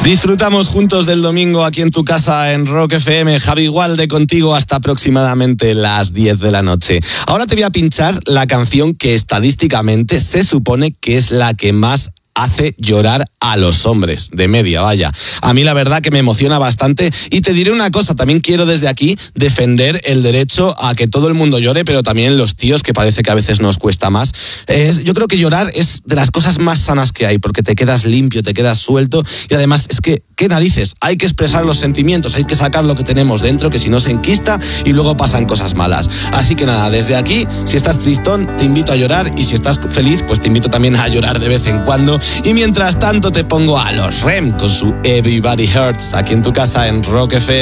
Disfrutamos juntos del domingo aquí en tu casa en Rock FM. Javi Gualde contigo hasta aproximadamente las 10 de la noche. Ahora te voy a pinchar la canción que estadísticamente se supone que es la que más hace llorar a los hombres, de media, vaya. A mí la verdad que me emociona bastante y te diré una cosa, también quiero desde aquí defender el derecho a que todo el mundo llore, pero también los tíos, que parece que a veces nos cuesta más. Yo creo que llorar es de las cosas más sanas que hay, porque te quedas limpio, te quedas suelto y además es que, ¿qué narices? Hay que expresar los sentimientos, hay que sacar lo que tenemos dentro, que si no se enquista y luego pasan cosas malas. Así que nada, desde aquí, si estás tristón, te invito a llorar y si estás feliz, pues te invito también a llorar de vez en cuando. Y mientras tanto te pongo a los REM con su Everybody Hurts aquí en tu casa en Rock FM.